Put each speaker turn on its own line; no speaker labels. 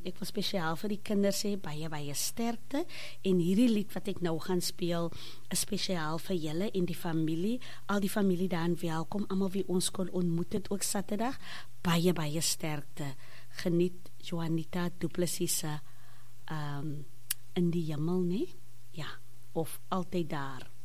ek wil spesiaal vir die kinders sê, baie sterkte, en hierdie lied wat ek nou gaan speel, is spesiaal vir julle en die familie, al die familie daar welkom, almal wie ons kon ontmoet het ook Saterdag, baie sterkte, geniet Juanita Du Plessis se in die hemel, nee? Ja, of altyd daar.